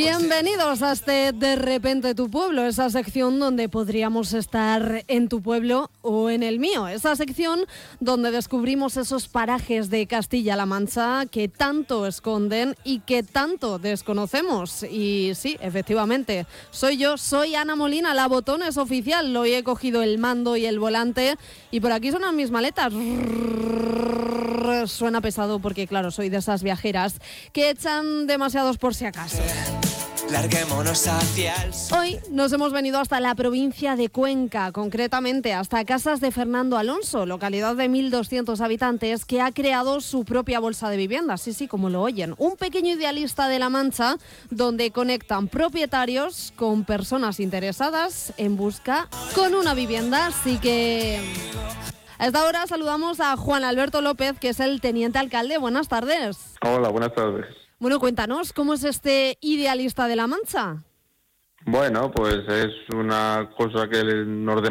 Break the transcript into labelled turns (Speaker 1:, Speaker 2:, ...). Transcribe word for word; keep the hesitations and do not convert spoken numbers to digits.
Speaker 1: Bienvenidos a este De repente tu pueblo, esa sección donde podríamos estar en tu pueblo o en el mío, esa sección donde descubrimos esos parajes de Castilla-La Mancha que tanto esconden y que tanto desconocemos. Y sí, efectivamente, soy yo, soy Ana Molina, la Botones oficial. Hoy he cogido el mando y el volante y por aquí suenan mis maletas. Suena pesado porque, claro, soy de esas viajeras que echan demasiados por si acaso.
Speaker 2: Larguémonos hacia el sur.
Speaker 1: Hoy nos hemos venido hasta la provincia de Cuenca, concretamente hasta Casas de Fernando Alonso, localidad de mil doscientos habitantes que ha creado su propia bolsa de viviendas, sí, sí, como lo oyen. Un pequeño idealista de La Mancha donde conectan propietarios con personas interesadas en busca con una vivienda, así que... A esta hora saludamos a Juan Alberto López, que es el teniente alcalde. Buenas tardes.
Speaker 3: Hola, buenas tardes.
Speaker 1: Bueno, cuéntanos, ¿cómo es este idealista de La Mancha?
Speaker 3: Bueno, pues es una cosa que nos